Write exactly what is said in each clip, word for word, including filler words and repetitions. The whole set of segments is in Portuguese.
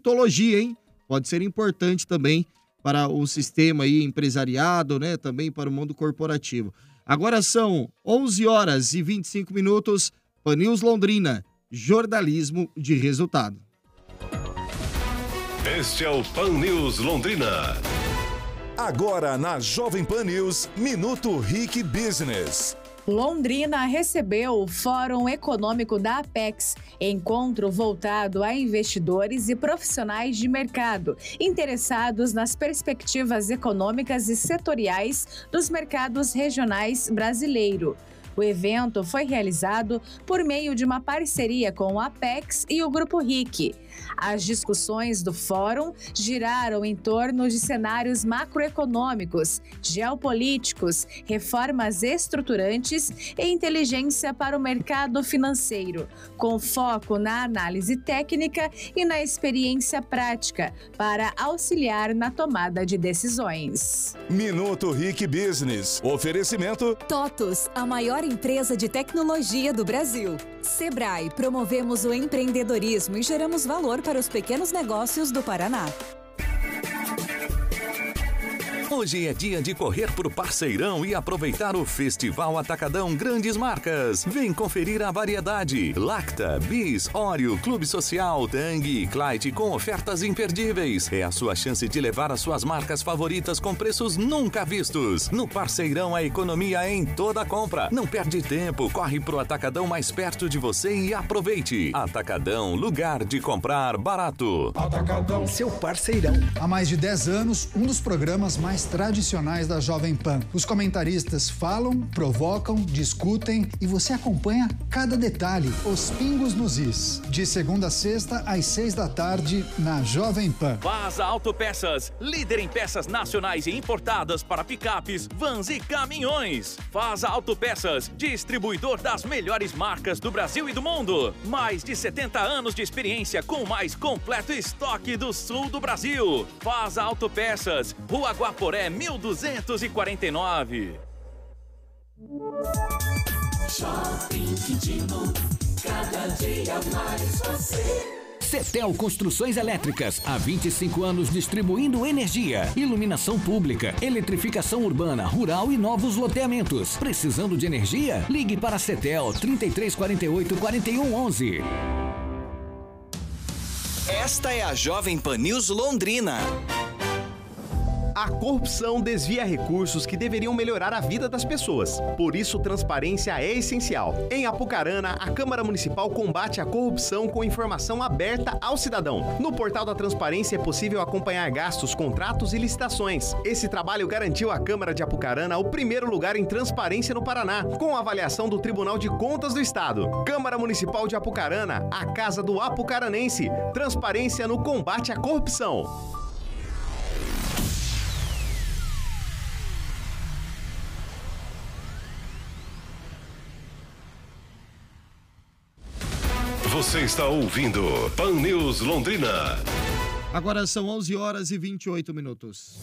odontologia, hein? Pode ser importante também para o sistema aí empresariado, né? Também para o mundo corporativo. Agora são onze horas e vinte e cinco minutos. Pan News Londrina, jornalismo de resultado. Este é o Pan News Londrina. Agora na Jovem Pan News, Minuto Ric Business. Londrina recebeu o Fórum Econômico da Apex, encontro voltado a investidores e profissionais de mercado, interessados nas perspectivas econômicas e setoriais dos mercados regionais brasileiros. O evento foi realizado por meio de uma parceria com o Apex e o Grupo R I C. As discussões do fórum giraram em torno de cenários macroeconômicos, geopolíticos, reformas estruturantes e inteligência para o mercado financeiro, com foco na análise técnica e na experiência prática para auxiliar na tomada de decisões. Minuto Ric Business. Oferecimento TOTUS, a maior empresa de tecnologia do Brasil. Sebrae, promovemos o empreendedorismo e geramos valor para os pequenos negócios do Paraná. Hoje é dia de correr pro Parceirão e aproveitar o Festival Atacadão Grandes Marcas. Vem conferir a variedade. Lacta, Bis, Oreo, Clube Social, Tang e Clyde com ofertas imperdíveis. É a sua chance de levar as suas marcas favoritas com preços nunca vistos. No Parceirão, a economia é em toda compra. Não perde tempo, corre pro Atacadão mais perto de você e aproveite. Atacadão, lugar de comprar barato. Atacadão, seu parceirão. Há mais de dez anos, um dos programas mais tradicionais da Jovem Pan. Os comentaristas falam, provocam, discutem e você acompanha cada detalhe, os pingos nos is. De segunda a sexta, às seis da tarde, na Jovem Pan. Vaza Autopeças, líder em peças nacionais e importadas para picapes, vans e caminhões. Vaza Autopeças, distribuidor das melhores marcas do Brasil e do mundo. Mais de setenta anos de experiência com o mais completo estoque do sul do Brasil. Vaza Autopeças, Rua Guaporé, mil duzentos e quarenta e nove. Shopping Quintino, cada dia mais você. Cetel Construções Elétricas, há vinte e cinco anos distribuindo energia, iluminação pública, eletrificação urbana, rural e novos loteamentos. Precisando de energia? Ligue para a Cetel trinta e três quarenta e oito, quarenta e um onze. Esta é a Jovem Pan News Londrina. A corrupção desvia recursos que deveriam melhorar a vida das pessoas. Por isso, transparência é essencial. Em Apucarana, a Câmara Municipal combate a corrupção com informação aberta ao cidadão. No portal da transparência é possível acompanhar gastos, contratos e licitações. Esse trabalho garantiu à Câmara de Apucarana o primeiro lugar em transparência no Paraná, com a avaliação do Tribunal de Contas do Estado. Câmara Municipal de Apucarana, a casa do apucaranense. Transparência no combate à corrupção. Você está ouvindo Pan News Londrina. Agora são onze horas e vinte e oito minutos.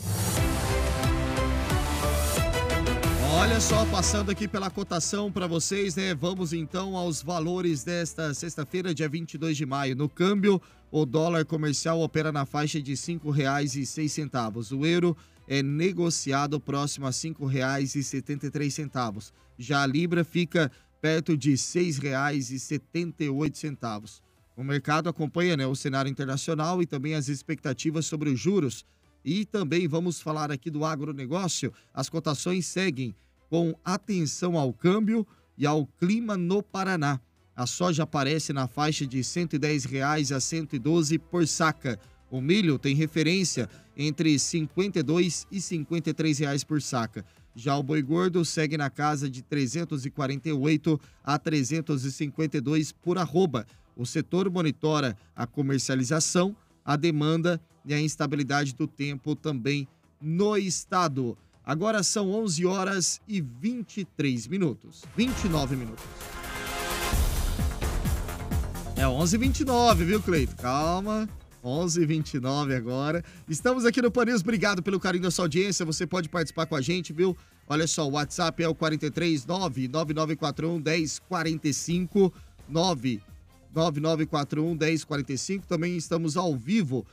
Olha só, passando aqui pela cotação para vocês, né? Vamos então aos valores desta sexta-feira, dia vinte e dois de maio. No câmbio, o dólar comercial opera na faixa de cinco reais e seis centavos. O euro é negociado próximo a cinco reais e setenta e três centavos. Já a libra fica perto de seis reais e setenta e oito centavos. O mercado acompanha, né, o cenário internacional e também as expectativas sobre os juros. E também vamos falar aqui do agronegócio. As cotações seguem com atenção ao câmbio e ao clima no Paraná. A soja aparece na faixa de cento e dez reais a cento e doze por saca. O milho tem referência entre cinquenta e dois e cinquenta e três reais por saca. Já o boi gordo segue na casa de trezentos e quarenta e oito a trezentos e cinquenta e dois por arroba. O setor monitora a comercialização, a demanda e a instabilidade do tempo também no estado. Agora são onze horas e vinte e três minutos, vinte e nove minutos. É onze e vinte e nove, viu, Cleito? Calma. onze e vinte e nove agora. Estamos aqui no Pan News, obrigado pelo carinho da sua audiência. Você pode participar com a gente, viu? Olha só, o WhatsApp é o quarenta e três, nove nove nove quatro um, um zero quatro cinco, nove nove nove quatro um, um zero quatro cinco. Também estamos ao vivo